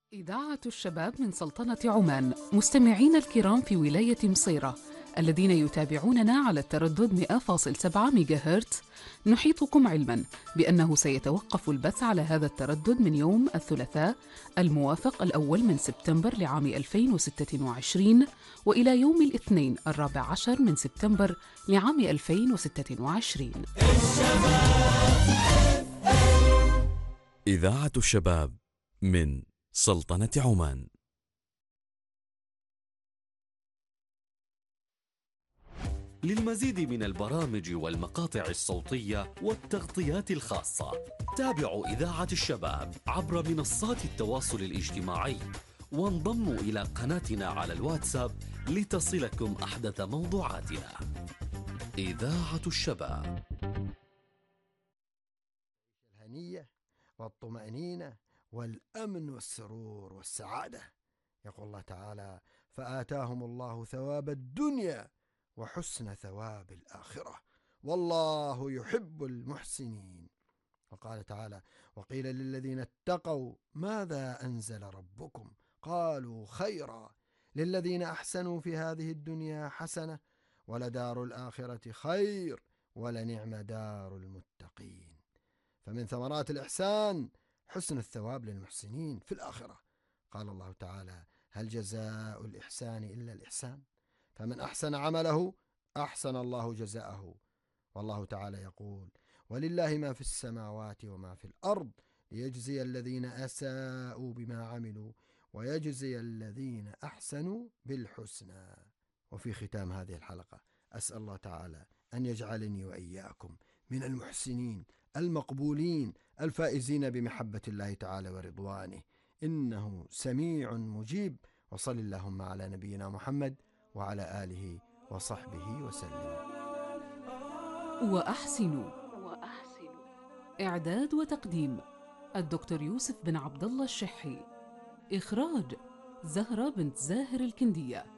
إذاعة الشباب من سلطنة عمان. مستمعين الكرام في ولاية مصيرة الذين يتابعوننا على التردد 100.7 ميجاهرتز، نحيطكم علما بأنه سيتوقف البث على هذا التردد من يوم الثلاثاء الموافق 1 من سبتمبر لعام 2026 وإلى يوم الاثنين 14 من سبتمبر لعام 2026. إذاعة الشباب من سلطنة عمان. للمزيد من البرامج والمقاطع الصوتية والتغطيات الخاصة، تابعوا إذاعة الشباب عبر منصات التواصل الاجتماعي، وانضموا إلى قناتنا على الواتساب لتصلكم أحدث موضوعاتنا. إذاعة الشباب. الهنية والطمأنينة والأمن والسرور والسعادة. يقول الله تعالى: فآتاهم الله ثواب الدنيا وحسن ثواب الآخرة والله يحب المحسنين. وقال تعالى: وقيل للذين اتقوا ماذا أنزل ربكم قالوا خيرا للذين أحسنوا في هذه الدنيا حسنة ولدار الآخرة خير ولنعم دار المتقين. فمن ثمرات الإحسان حسن الثواب للمحسنين في الآخرة. قال الله تعالى: هل جزاء الإحسان إلا الإحسان؟ فمن أحسن عمله أحسن الله جزاءه. والله تعالى يقول: ولله ما في السماوات وما في الأرض ليجزي الذين أساءوا بما عملوا ويجزي الذين أحسنوا بالحسنى. وفي ختام هذه الحلقة أسأل الله تعالى أن يجعلني وإياكم من المحسنين المقبولين الفائزين بمحبة الله تعالى ورضوانه، إنه سميع مجيب. وصل اللهم على نبينا محمد وعلى آله وصحبه وسلم. وأحسنوا. إعداد وتقديم الدكتور يوسف بن عبد الله الشحي. إخراج زهرة بنت زاهر الكندية.